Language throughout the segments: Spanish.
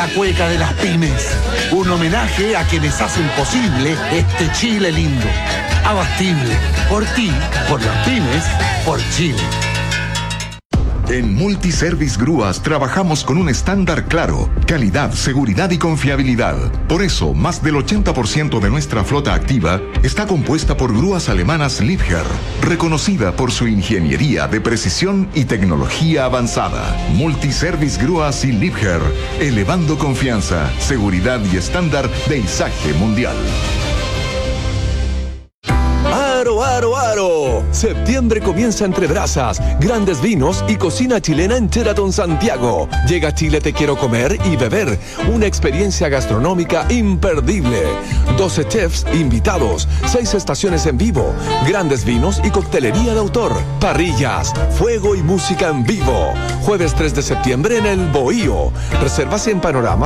La cueca de las pymes, un homenaje a quienes hacen posible este Chile lindo. Abastible, por ti, por las pymes, por Chile. En Multiservice Grúas trabajamos con un estándar claro, calidad, seguridad y confiabilidad. Por eso, más del 80% de nuestra flota activa está compuesta por grúas alemanas Liebherr, reconocida por su ingeniería de precisión y tecnología avanzada. Multiservice Grúas y Liebherr, elevando confianza, seguridad y estándar de izaje mundial. ¡Aro, aro, aro! Septiembre comienza entre brasas, grandes vinos y cocina chilena en Sheraton Santiago. Llega a Chile Te Quiero Comer y Beber, una experiencia gastronómica imperdible. 12 chefs invitados, 6 estaciones en vivo, grandes vinos y coctelería de autor, parrillas, fuego y música en vivo. Jueves 3 de septiembre en El Bohío. Reservas en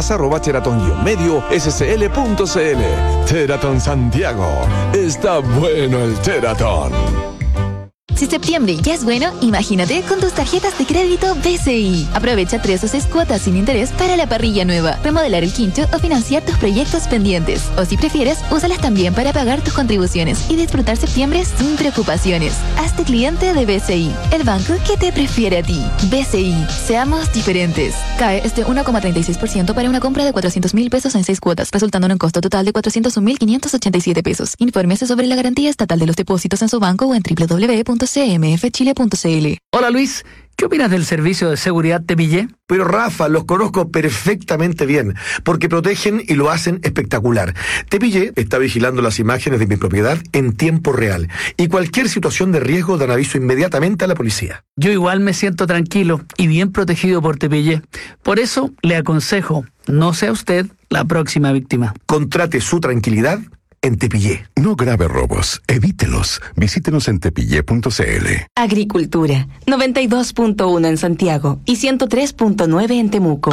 panoramas@sheraton-medio-scl.cl. Sheraton Santiago. Está bueno el Sheraton. Si septiembre ya es bueno, imagínate con tus tarjetas de crédito BCI. Aprovecha 3 o 6 cuotas sin interés para la parrilla nueva, remodelar el quincho o financiar tus proyectos pendientes. O si prefieres, úsalas también para pagar tus contribuciones y disfrutar septiembre sin preocupaciones. Hazte cliente de BCI, el banco que te prefiere a ti. BCI, seamos diferentes. CAE es de 1,36% para una compra de 400,000 pesos en 6 cuotas, resultando en un costo total de 401,587 pesos. Infórmese sobre la garantía estatal de los depósitos en su banco o en www.cmfchile.cl. Hola Luis, ¿qué opinas del servicio de seguridad Tepillé? Pero Rafa, los conozco perfectamente bien, porque protegen y lo hacen espectacular. Tepillé está vigilando las imágenes de mi propiedad en tiempo real, y cualquier situación de riesgo dan aviso inmediatamente a la policía. Yo igual me siento tranquilo y bien protegido por Tepillé. Por eso le aconsejo, no sea usted la próxima víctima. Contrate su tranquilidad en Tepillé. No grave robos, evítelos. Visítenos en tepillé.cl. Agricultura, 92.1 en Santiago y 103.9 en Temuco.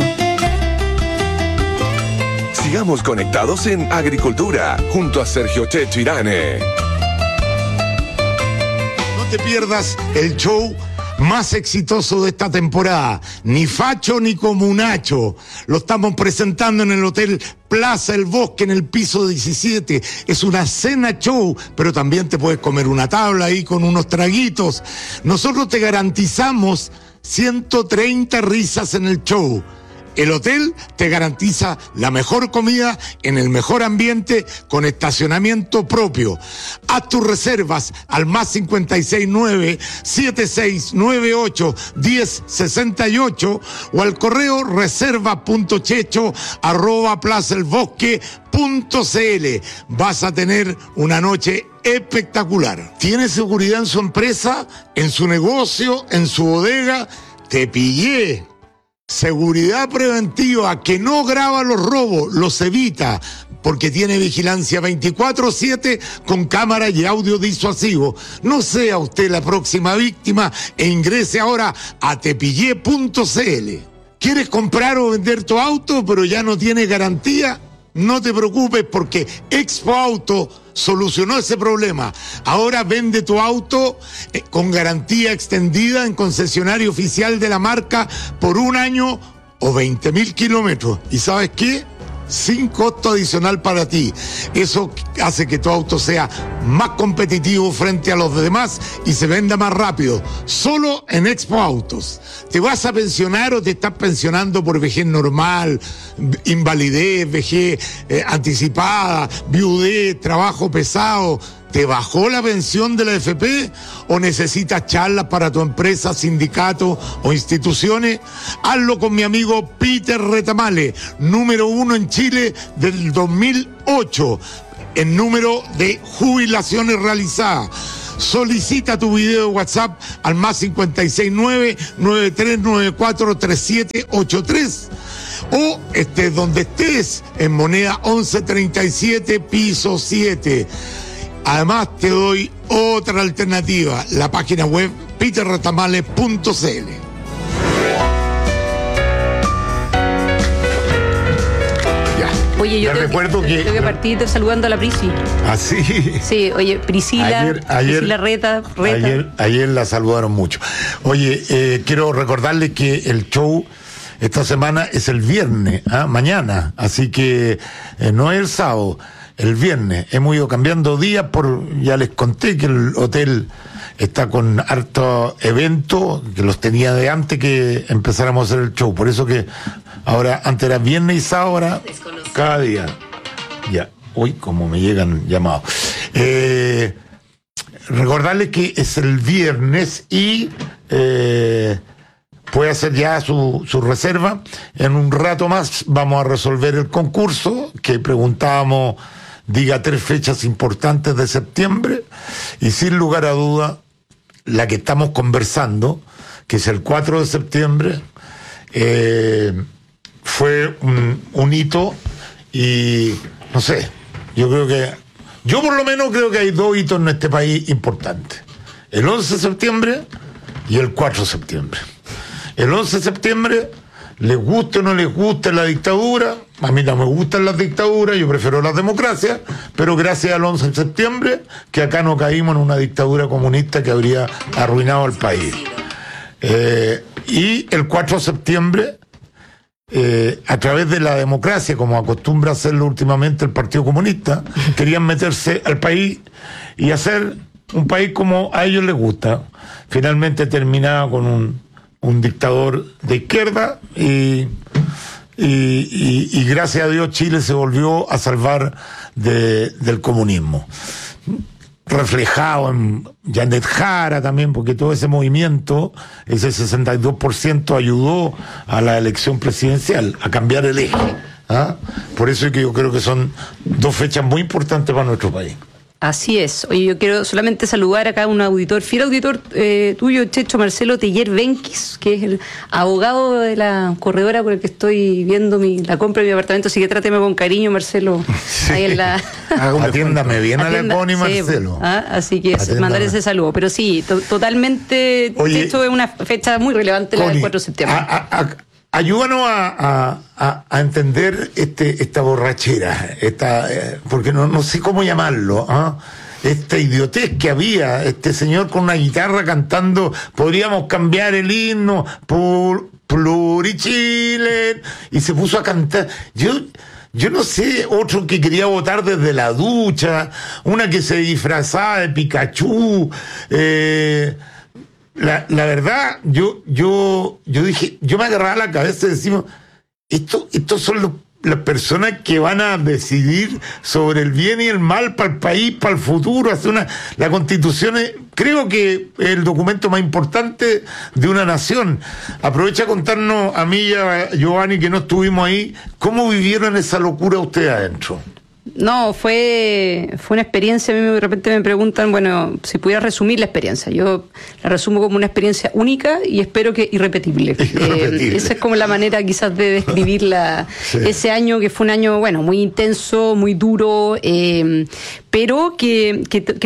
Sigamos conectados en Agricultura, junto a Sergio Checho Irane. No te pierdas el show más exitoso de esta temporada, ni facho ni comunacho. Lo estamos presentando en el Hotel Plaza El Bosque, en el piso 17. Es una cena show, pero también te puedes comer una tabla ahí con unos traguitos. Nosotros te garantizamos 130 risas en el show. El hotel te garantiza la mejor comida en el mejor ambiente con estacionamiento propio. Haz tus reservas al más 569-7698-1068 o al correo reserva.checho@plazaelbosque.cl. Vas a tener una noche espectacular. ¿Tiene seguridad en su empresa, en su negocio, en su bodega? Te pillé. Seguridad preventiva que no graba los robos, los evita, porque tiene vigilancia 24/7 con cámara y audio disuasivo. No sea usted la próxima víctima e ingrese ahora a tepillé.cl. ¿Quieres comprar o vender tu auto pero ya no tiene garantía? No te preocupes porque Expo Auto solucionó ese problema. Ahora vende tu auto con garantía extendida en concesionario oficial de la marca por 1 año o 20,000 kilómetros. ¿Y sabes qué? Sin costo adicional para ti. Eso hace que tu auto sea más competitivo frente a los demás y se venda más rápido. Solo en Expo Autos. ¿Te vas a pensionar o te estás pensionando por vejez normal, invalidez, vejez anticipada, viudez, trabajo pesado? ¿Te bajó la pensión de la AFP o necesitas charlas para tu empresa, sindicato o instituciones? Hazlo con mi amigo Peter Retamale, número 1 en Chile del 2008 en número de jubilaciones realizadas. Solicita tu video de WhatsApp al más 569-9394-3783 o estés donde estés, en moneda 1137, piso 7. Además te doy otra alternativa, la página web peterretamale.cl. Oye, yo recuerdo que tengo que partir saludando a la Prisi. ¿Ah, sí? Sí, oye, Priscila, Priscila Reta. Ayer la saludaron mucho. Oye, quiero recordarles que el show esta semana es el viernes, mañana, así que no es el sábado, el viernes. Hemos ido cambiando días ya les conté que el hotel está con hartos eventos, que los tenía de antes que empezáramos a hacer el show, por eso que ahora, antes era viernes y sábado, ahora cada día. Ya, uy, como me llegan llamados. Recordarles que es el viernes y puede hacer ya su reserva. En un rato más vamos a resolver el concurso que preguntábamos, diga 3 fechas importantes de septiembre, y sin lugar a duda la que estamos conversando, que es el 4 de septiembre, fue un hito, y no sé, yo por lo menos creo que hay 2 hitos en este país importantes: el 11 de septiembre y el 4 de septiembre. El 11 de septiembre, les guste o no les guste la dictadura, a mí no me gustan las dictaduras, yo prefiero las democracias, pero gracias al 11 de septiembre, que acá no caímos en una dictadura comunista que habría arruinado el país. Y el 4 de septiembre, a través de la democracia, como acostumbra hacerlo últimamente el Partido Comunista, querían meterse al país y hacer un país como a ellos les gusta. Finalmente terminaba con un dictador de izquierda y gracias a Dios Chile se volvió a salvar del comunismo. Reflejado en Janet Jara también, porque todo ese movimiento, ese 62%, ayudó a la elección presidencial, a cambiar el eje. Por eso es que yo creo que son 2 fechas muy importantes para nuestro país. Así es. Oye, yo quiero solamente saludar acá a un auditor, fiel auditor tuyo, Checho, Marcelo Teller Benquis, que es el abogado de la corredora con el que estoy viendo la compra de mi apartamento, así que tráteme con cariño, Marcelo. Sí. Ahí en la... Atiéndame bien a la Connie, Marcelo. Así que mandar ese saludo. Pero sí, totalmente, oye, Checho, es una fecha muy relevante, Connie, la del 4 de septiembre. Ayúdanos a entender esta borrachera, porque no sé cómo llamarlo, esta idiotez que había, este señor con una guitarra cantando, podríamos cambiar el himno, Plurichile, y se puso a cantar. Yo no sé, otro que quería votar desde la ducha, una que se disfrazaba de Pikachu, La verdad, yo dije, yo me agarraba la cabeza y decimos, estos son las personas que van a decidir sobre el bien y el mal para el país, para el futuro. La Constitución creo que es el documento más importante de una nación. Aprovecha a contarnos a mí y a Giovanni, que no estuvimos ahí, ¿cómo vivieron esa locura ustedes adentro? No, fue una experiencia. A mí de repente me preguntan, bueno, si pudiera resumir la experiencia. Yo la resumo como una experiencia única y espero que irrepetible. Esa es como la manera quizás de describir sí, ese año, que fue un año, bueno, muy intenso, muy duro, pero que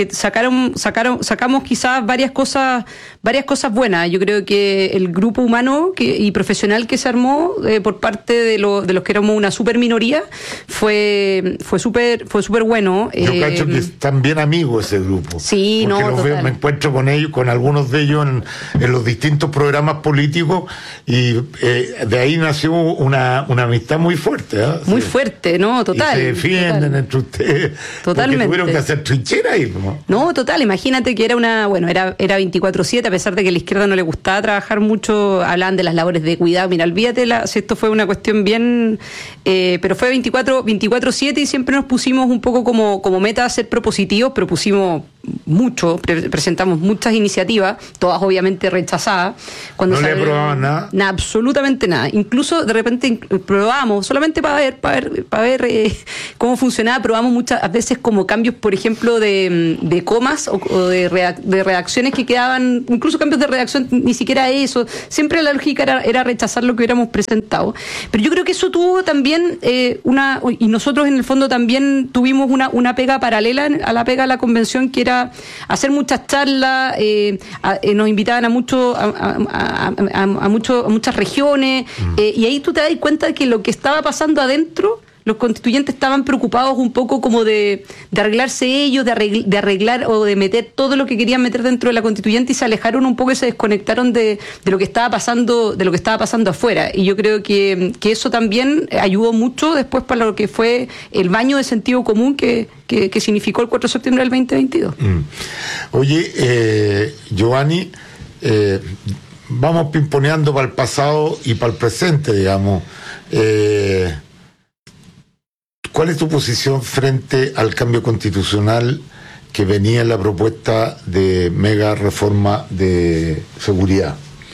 sacamos quizás varias cosas buenas. Yo creo que el grupo humano y profesional que se armó por parte de los que éramos una super minoría fue súper bueno. Yo cacho que están bien amigos ese grupo. Sí, porque me encuentro con ellos, con algunos de ellos en los distintos programas políticos, y de ahí nació una amistad muy fuerte. Muy fuerte, ¿no? Total. Y se defienden entre ustedes. Totalmente. Porque tuvieron que hacer trinchera ahí, ¿no? No, total. Imagínate que era 24/7, a pesar de que a la izquierda no le gustaba trabajar mucho, hablaban de las labores de cuidado. Mira, olvídate si esto fue una cuestión bien, pero fue 24/7 y siempre nos pusimos un poco como meta a ser propositivos, propusimos mucho, presentamos muchas iniciativas, todas obviamente rechazadas. No le aprobaban nada. Absolutamente nada. Incluso de repente probamos, solamente para ver cómo funcionaba, probamos muchas veces como cambios, por ejemplo, de comas o de redacciones que quedaban, incluso cambios de redacción, ni siquiera eso. Siempre la lógica era rechazar lo que hubiéramos presentado. Pero yo creo que eso tuvo también y nosotros en el fondo también tuvimos una pega paralela a la pega de la convención, que era hacer muchas charlas, nos invitaban a muchas regiones, y ahí tú te das cuenta de que lo que estaba pasando adentro los constituyentes estaban preocupados un poco como de arreglarse ellos, de arreglar o de meter todo lo que querían meter dentro de la constituyente, y se alejaron un poco y se desconectaron de lo que estaba pasando, afuera. Y yo creo que eso también ayudó mucho después para lo que fue el baño de sentido común que significó el 4 de septiembre del 2022. Oye, Giovanni, vamos pimponeando para el pasado y para el presente, digamos. ¿Cuál es tu posición frente al cambio constitucional que venía en la propuesta de mega reforma de seguridad?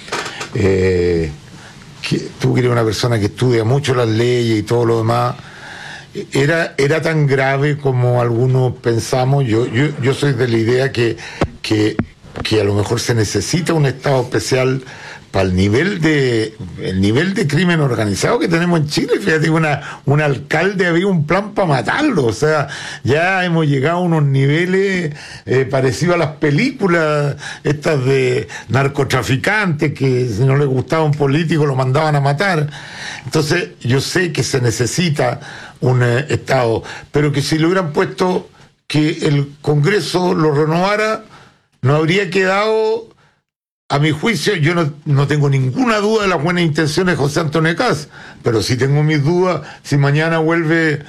Tú que eres una persona que estudia mucho las leyes y todo lo demás, ¿era tan grave como algunos pensamos? Yo soy de la idea que a lo mejor se necesita un estado especial para el nivel de crimen organizado que tenemos en Chile. Fíjate, un alcalde había un plan para matarlo. O sea, ya hemos llegado a unos niveles parecidos a las películas estas de narcotraficantes, que si no les gustaba un político lo mandaban a matar. Entonces, yo sé que se necesita un Estado, pero que si le hubieran puesto que el Congreso lo renovara, no habría quedado, a mi juicio. Yo no tengo ninguna duda de las buenas intenciones de José Antonio Kast, pero sí tengo mis dudas si mañana vuelve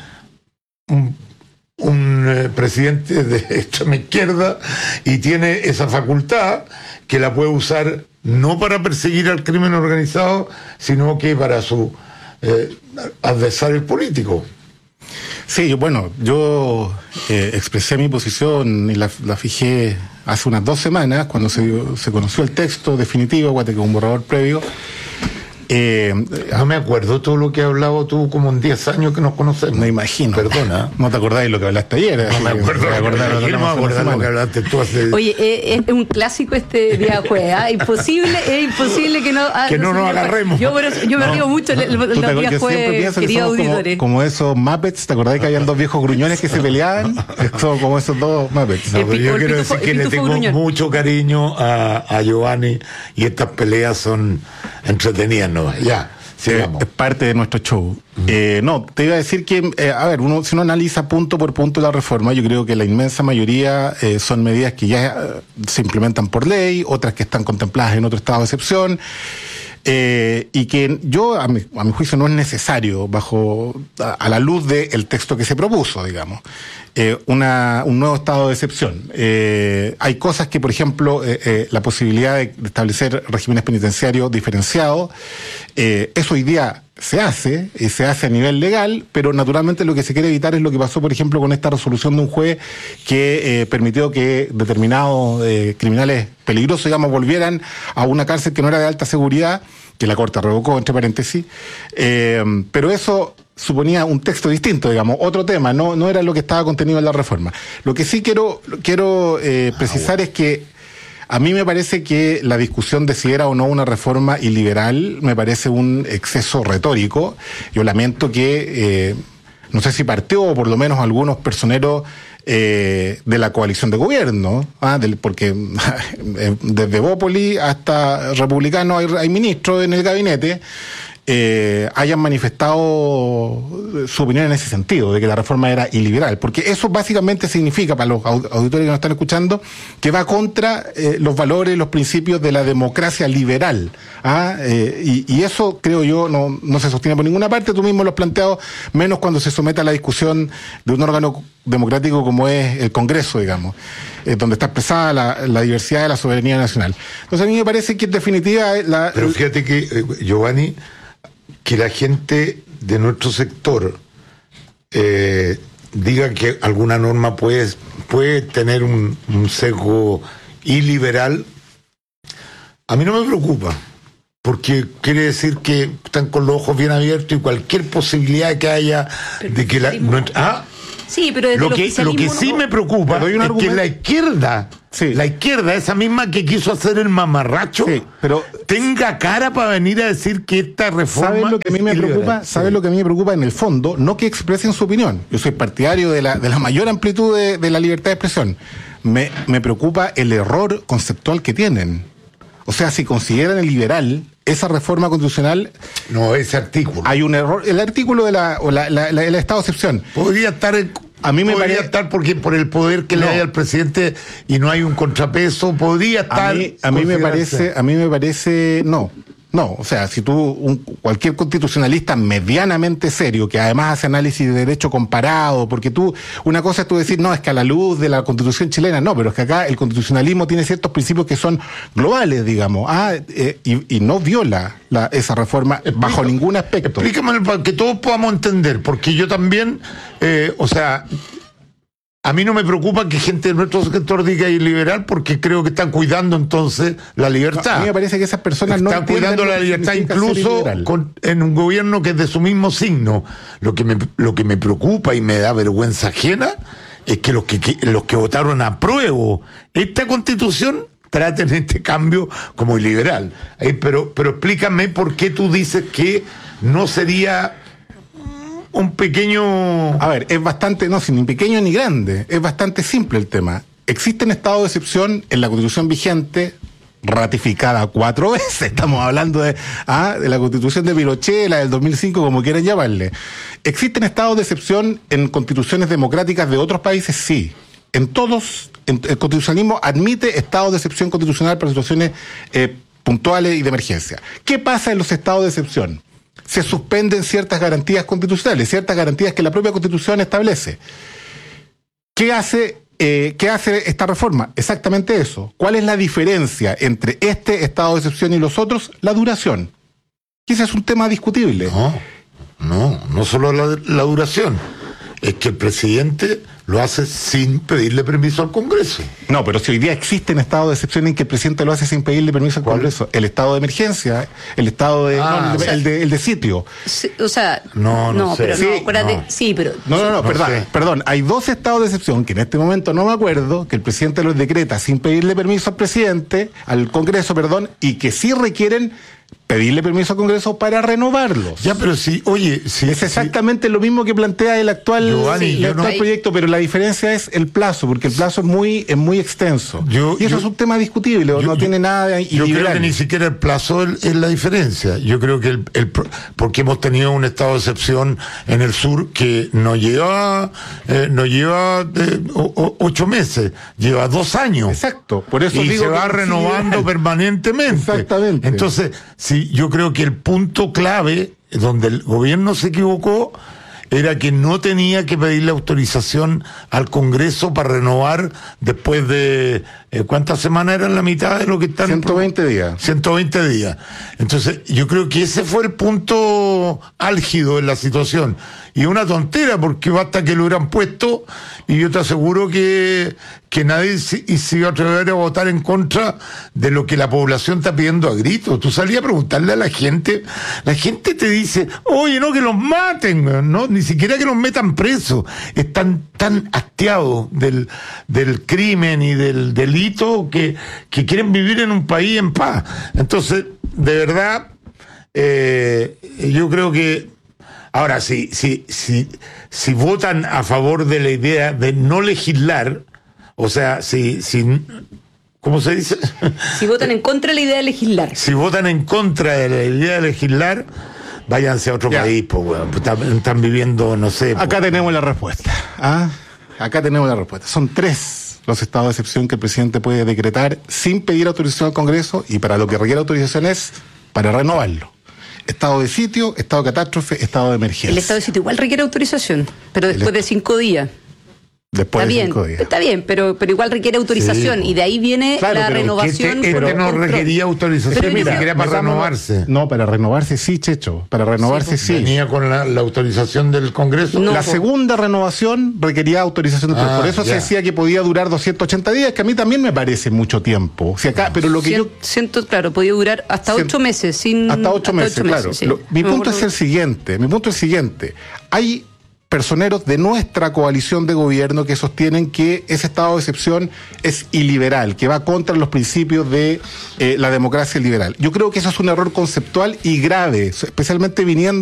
un presidente de extrema izquierda y tiene esa facultad, que la puede usar no para perseguir al crimen organizado, sino que para su adversario político. Sí, yo expresé mi posición y la fijé hace unas 2 semanas, cuando se conoció el texto definitivo, que un borrador previo. No me acuerdo todo lo que has hablado tú, como en 10 años que nos conocemos. Me imagino. Perdona. No te acordáis lo que hablaste ayer. No me acuerdo. Lo que hablaste tú hace... Oye, es un clásico este día jueves. Es imposible que no nos agarremos. Yo me río mucho los días jueves, queridos auditores. Como esos Muppets, ¿te acordás que habían 2 viejos gruñones que se peleaban? Esto, como esos 2 Muppets. No, pero yo quiero decir que le tengo mucho cariño a Giovanni, y estas peleas son entretenidas, ¿no? Ya, sigamos. Es parte de nuestro show. No, te iba a decir que, si uno analiza punto por punto la reforma, yo creo que la inmensa mayoría son medidas que ya se implementan por ley, otras que están contempladas en otro estado de excepción, y que a mi juicio no es necesario, a la luz del texto que se propuso, digamos. Un nuevo estado de excepción. Hay cosas que, por ejemplo, la posibilidad de establecer regímenes penitenciarios diferenciados, eso hoy día se hace a nivel legal, pero naturalmente lo que se quiere evitar es lo que pasó, por ejemplo, con esta resolución de un juez que permitió que determinados criminales peligrosos, digamos, volvieran a una cárcel que no era de alta seguridad, que la Corte revocó, entre paréntesis, pero eso suponía un texto distinto, digamos, otro tema, no era lo que estaba contenido en la reforma. Lo que sí quiero precisar es que a mí me parece que la discusión de si era o no una reforma iliberal me parece un exceso retórico. Yo lamento que, no sé si partió, o por lo menos algunos personeros de la coalición de gobierno, porque desde Bópoli hasta republicanos hay ministros en el gabinete, hayan manifestado su opinión en ese sentido, de que la reforma era iliberal, porque eso básicamente significa, para los auditores que nos están escuchando, que va contra los valores, los principios de la democracia liberal, y eso, creo yo, no se sostiene por ninguna parte. Tú mismo lo has planteado, menos cuando se somete a la discusión de un órgano democrático como es el Congreso, digamos, donde está expresada la diversidad de la soberanía nacional. Entonces a mí me parece que en definitiva... Pero fíjate que, Giovanni, que la gente de nuestro sector diga que alguna norma puede tener un sesgo iliberal, a mí no me preocupa, porque quiere decir que están con los ojos bien abiertos y cualquier posibilidad que haya de que Sí, pero desde lo que sí me preocupa es que la izquierda, esa misma que quiso hacer el mamarracho, tenga cara para venir a decir que esta reforma... ¿Sabes lo que a mí me preocupa? ¿Sabes lo que a mí me preocupa en el fondo? No que expresen su opinión. Yo soy partidario de la mayor amplitud de la libertad de expresión. Me preocupa el error conceptual que tienen. O sea, si consideran el liberal esa reforma constitucional... No, ese artículo. Hay un error. El artículo el estado de excepción. Podría estar... A mí me podría estar porque por el poder que le hay al presidente y no hay un contrapeso, podría estar... A mí me parece... No, o sea, si cualquier constitucionalista medianamente serio, que además hace análisis de derecho comparado, porque una cosa es tú decir, no, es que a la luz de la Constitución chilena, no, pero es que acá el constitucionalismo tiene ciertos principios que son globales, digamos, y no viola esa reforma bajo ningún aspecto. Explícame para que todos podamos entender, porque yo también, a mí no me preocupa que gente de nuestro sector diga liberal, porque creo que están cuidando entonces la libertad. A mí me parece que esas personas están cuidando la libertad, incluso en un gobierno que es de su mismo signo. Lo que me preocupa y me da vergüenza ajena es que los que votaron a prueba esta Constitución traten este cambio como iliberal. Pero explícame por qué tú dices que no sería... un pequeño... A ver, es bastante, sin ni pequeño ni grande, es bastante simple el tema. Existen estados de excepción en la Constitución vigente, ratificada 4 veces, estamos hablando de la Constitución de Pinochet, la del 2005, como quieran llamarle. ¿Existen estados de excepción en constituciones democráticas de otros países? Sí. El constitucionalismo admite estados de excepción constitucional para situaciones puntuales y de emergencia. ¿Qué pasa en los estados de excepción? Se suspenden ciertas garantías constitucionales, ciertas garantías que la propia Constitución establece. ¿Qué hace esta reforma? Exactamente eso. ¿Cuál es la diferencia entre este estado de excepción y los otros? La duración. Y ese es un tema discutible. No solo la duración. Es que el presidente lo hace sin pedirle permiso al Congreso. No, pero si hoy día existen estados de excepción en que el presidente lo hace sin pedirle permiso al Congreso, el estado de emergencia, el estado de... el de sitio. Sí, o sea... No sé. Perdón. Hay 2 estados de excepción que en este momento no me acuerdo, que el presidente los decreta sin pedirle permiso al Congreso, y que sí requieren pedirle permiso al Congreso para renovarlos. Ya, pero es exactamente lo mismo que plantea el actual proyecto, pero la diferencia es el plazo, porque el plazo es muy extenso. Y eso es un tema discutible, no tiene nada yo creo que ni siquiera el plazo es la diferencia. Yo creo que porque hemos tenido un estado de excepción en el sur que no lleva 8 meses, lleva 2 años. Exacto, por eso y se va renovando permanentemente. Exactamente. Entonces, sí, yo creo que el punto clave donde el gobierno se equivocó era que no tenía que pedirle autorización al Congreso para renovar después de... ¿cuántas semanas eran la mitad de lo que están? 120 días. 120 días. Entonces, yo creo que ese fue el punto álgido en la situación. Y una tontera, porque basta que lo hubieran puesto, y yo te aseguro que nadie se iba a atrever a votar en contra de lo que la población está pidiendo a gritos. Tú salías a preguntarle a la gente te dice, oye, no, que los maten, no, ni siquiera que los metan presos. Están tan hastiados del crimen y del delito que quieren vivir en un país en paz. Entonces, de verdad, yo creo que ahora, si votan a favor de la idea de no legislar, o sea, ¿cómo se dice? Si votan en contra de la idea de legislar. Si votan en contra de la idea de legislar, váyanse a otro país, están viviendo, no sé. Acá tenemos la respuesta. Acá tenemos la respuesta. Son 3 los estados de excepción que el presidente puede decretar sin pedir autorización al Congreso, y para lo que requiere autorización es para renovarlo. Estado de sitio, estado de catástrofe, estado de emergencia. El estado de sitio igual requiere autorización, pero después de 5 días. Después de 5 días. Está bien, pero igual requiere autorización, y de ahí viene la renovación. Pero no requería autorización, ni siquiera para renovarse. No, para renovarse sí, Checho, para renovarse sí. ¿Venía con la autorización del Congreso? No, la segunda renovación requería autorización del Congreso. Por eso se decía que podía durar 280 días, que a mí también me parece mucho tiempo. Pero lo que claro, podía durar hasta 8 meses. Hasta 8 meses, claro. Sí. Mi punto es el siguiente. Hay personeros de nuestra coalición de gobierno que sostienen que ese estado de excepción es iliberal, que va contra los principios de la democracia liberal. Yo creo que eso es un error conceptual y grave, especialmente viniendo